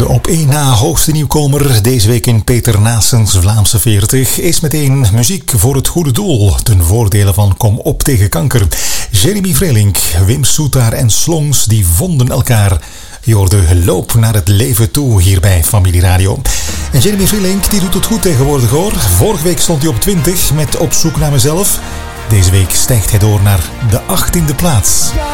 De op één na hoogste nieuwkomer deze week in Peter Naessens Vlaamse 40 is meteen muziek voor het goede doel ten voordele van Kom op tegen kanker. Jeremy Vreelinck, Wim Soetaar en Slongs die vonden elkaar. Je hoorde Loop naar het leven toe hier bij Familie Radio. En Jeremy Vreelinck die doet het goed tegenwoordig hoor. Vorige week stond hij op 20 met Op zoek naar mezelf. Deze week stijgt hij door naar de 18e plaats.